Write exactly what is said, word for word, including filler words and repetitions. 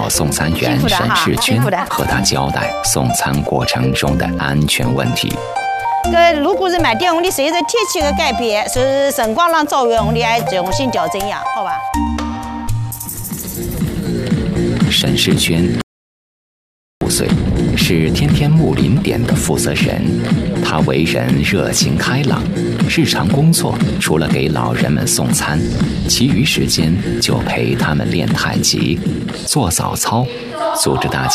找送餐员沈世娟和他交代送餐过程中的安全问题。 个如果是买电红的，随着天气的改变，是辰光上照用，你还重新调整呀，好吧？ 沈世娟五岁，是天天睦邻点的负责人。他为人热情开朗，日常工作除了给老人们送餐，其余时间就陪他们练太极、做早操，组织大家